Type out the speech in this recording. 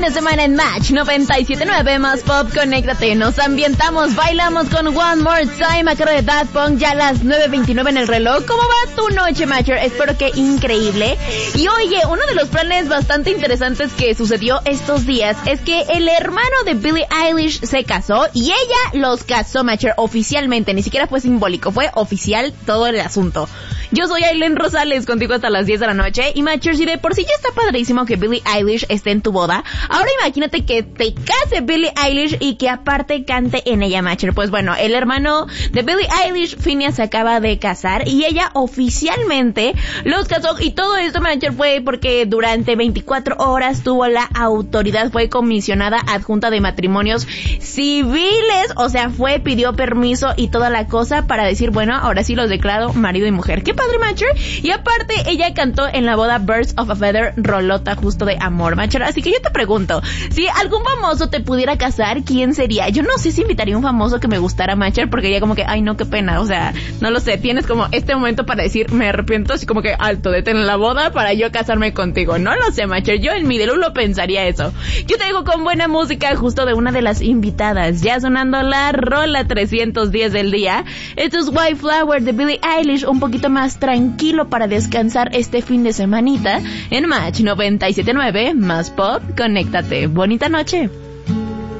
de semana en Match 97.9 más pop, conéctate, nos ambientamos, bailamos con One More Time a cargo de Daft Punk, ya a las 9:29 en el reloj. ¿Cómo va tu noche, Matcher? Espero que increíble. Y oye, uno de los planes bastante interesantes que sucedió estos días es que el hermano de Billie Eilish se casó y ella los casó, Matcher, oficialmente, ni siquiera fue simbólico, fue oficial todo el asunto. Yo soy Aileen Rosales, contigo hasta las 10 de la noche. Y Matcher, si de por sí ya está padrísimo que Billie Eilish esté en tu boda, ahora imagínate que te case Billie Eilish y que aparte cante en ella, Matcher. Pues bueno, el hermano de Billie Eilish, Finneas, se acaba de casar y ella oficialmente los casó. Y todo esto, Matcher, fue porque durante 24 horas tuvo la autoridad, fue comisionada adjunta de matrimonios civiles, o sea, pidió permiso y toda la cosa para decir, bueno, ahora sí los declaro marido y mujer. ¡Qué padre, Matcher! Y aparte, ella cantó en la boda Birds of a Feather, rolota justo de amor, Matcher. Así que yo te pregunto, si algún famoso te pudiera casar, ¿quién sería? Yo no sé si invitaría a un famoso que me gustara, Matcher, porque ya como que, ay no, qué pena, o sea, no lo sé, tienes como este momento para decir, me arrepiento, así como que, alto, detén la boda para yo casarme contigo. No lo sé, Matcher, yo en mi delulo pensaría eso. Yo te digo con buena música justo de una de las invitadas, ya sonando la rola 310 del día. Esto es White Flower de Billie Eilish, un poquito más tranquilo para descansar este fin de semanita en Match 97.9 más pop, conéctate. Bonita noche.